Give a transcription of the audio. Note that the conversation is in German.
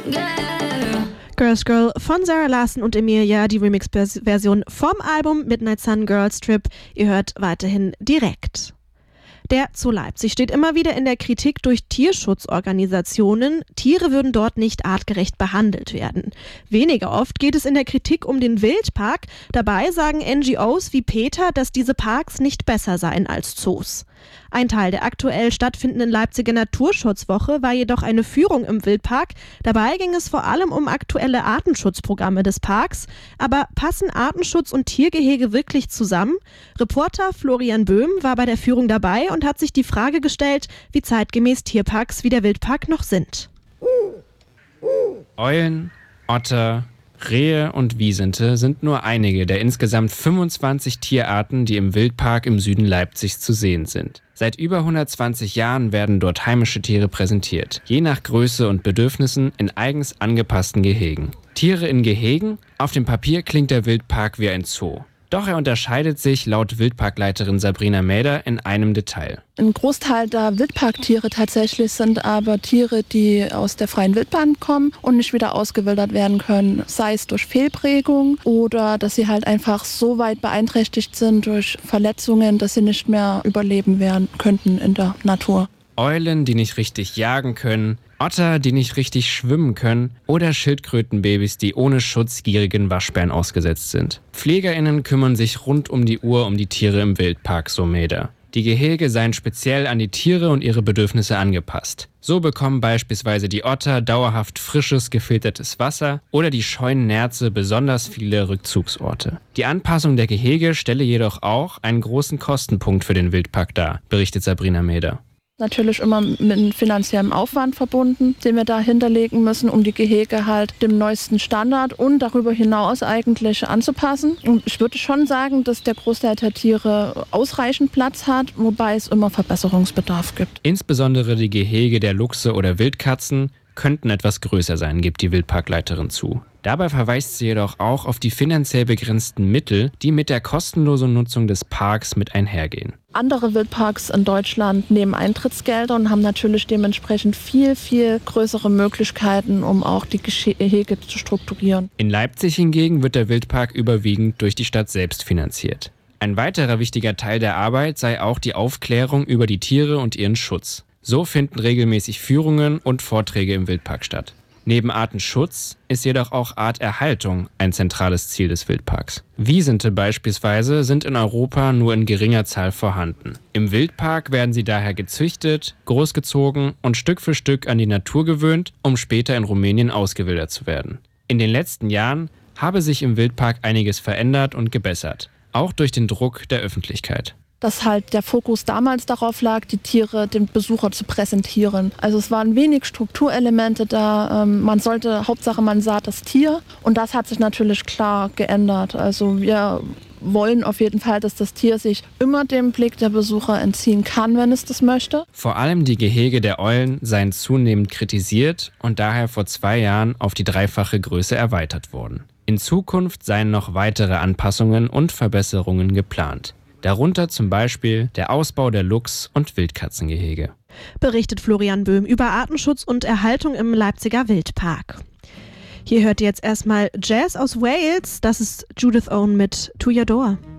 Girls Girl von Sarah Larson und Emilia, die Remix-Version vom Album Midnight Sun Girls Trip. Ihr hört weiterhin direkt. Der Zoo Leipzig steht immer wieder in der Kritik durch Tierschutzorganisationen. Tiere würden dort nicht artgerecht behandelt werden. Weniger oft geht es in der Kritik um den Wildpark. Dabei sagen NGOs wie PETA, dass diese Parks nicht besser seien als Zoos. Ein Teil der aktuell stattfindenden Leipziger Naturschutzwoche war jedoch eine Führung im Wildpark. Dabei ging es vor allem um aktuelle Artenschutzprogramme des Parks. Aber passen Artenschutz und Tiergehege wirklich zusammen? Reporter Florian Böhm war bei der Führung dabei und hat sich die Frage gestellt, wie zeitgemäß Tierparks wie der Wildpark noch sind. Eulen, Otter, Rehe und Wiesente sind nur einige der insgesamt 25 Tierarten, die im Wildpark im Süden Leipzigs zu sehen sind. Seit über 120 Jahren werden dort heimische Tiere präsentiert, je nach Größe und Bedürfnissen in eigens angepassten Gehegen. Tiere in Gehegen? Auf dem Papier klingt der Wildpark wie ein Zoo. Doch er unterscheidet sich laut Wildparkleiterin Sabrina Mäder in einem Detail. Ein Großteil der Wildparktiere tatsächlich sind aber Tiere, die aus der freien Wildbahn kommen und nicht wieder ausgewildert werden können. Sei es durch Fehlprägung oder dass sie halt einfach so weit beeinträchtigt sind durch Verletzungen, dass sie nicht mehr überleben werden könnten in der Natur. Eulen, die nicht richtig jagen können, Otter, die nicht richtig schwimmen können oder Schildkrötenbabys, die ohne Schutz gierigen Waschbären ausgesetzt sind. PflegerInnen kümmern sich rund um die Uhr um die Tiere im Wildpark, so Mäder. Die Gehege seien speziell an die Tiere und ihre Bedürfnisse angepasst. So bekommen beispielsweise die Otter dauerhaft frisches, gefiltertes Wasser oder die scheuen Nerze besonders viele Rückzugsorte. Die Anpassung der Gehege stelle jedoch auch einen großen Kostenpunkt für den Wildpark dar, berichtet Sabrina Mäder. Natürlich immer mit einem finanziellen Aufwand verbunden, den wir da hinterlegen müssen, um die Gehege halt dem neuesten Standard und darüber hinaus eigentlich anzupassen. Und ich würde schon sagen, dass der Großteil der Tiere ausreichend Platz hat, wobei es immer Verbesserungsbedarf gibt. Insbesondere die Gehege der Luchse oder Wildkatzen könnten etwas größer sein, gibt die Wildparkleiterin zu. Dabei verweist sie jedoch auch auf die finanziell begrenzten Mittel, die mit der kostenlosen Nutzung des Parks mit einhergehen. Andere Wildparks in Deutschland nehmen Eintrittsgelder und haben natürlich dementsprechend viel, viel größere Möglichkeiten, um auch die Gehege zu strukturieren. In Leipzig hingegen wird der Wildpark überwiegend durch die Stadt selbst finanziert. Ein weiterer wichtiger Teil der Arbeit sei auch die Aufklärung über die Tiere und ihren Schutz. So finden regelmäßig Führungen und Vorträge im Wildpark statt. Neben Artenschutz ist jedoch auch Arterhaltung ein zentrales Ziel des Wildparks. Wiesente beispielsweise sind in Europa nur in geringer Zahl vorhanden. Im Wildpark werden sie daher gezüchtet, großgezogen und Stück für Stück an die Natur gewöhnt, um später in Rumänien ausgewildert zu werden. In den letzten Jahren habe sich im Wildpark einiges verändert und gebessert, auch durch den Druck der Öffentlichkeit. Dass halt der Fokus damals darauf lag, die Tiere dem Besucher zu präsentieren. Also es waren wenig Strukturelemente da. Hauptsache man sah das Tier und das hat sich natürlich klar geändert. Also wir wollen auf jeden Fall, dass das Tier sich immer dem Blick der Besucher entziehen kann, wenn es das möchte. Vor allem die Gehege der Eulen seien zunehmend kritisiert und daher vor 2 Jahren auf die 3-fache Größe erweitert worden. In Zukunft seien noch weitere Anpassungen und Verbesserungen geplant. Darunter zum Beispiel der Ausbau der Luchs- und Wildkatzengehege. Berichtet Florian Böhm über Artenschutz und Erhaltung im Leipziger Wildpark. Hier hört ihr jetzt erstmal Jazz aus Wales. Das ist Judith Owen mit To Your Door.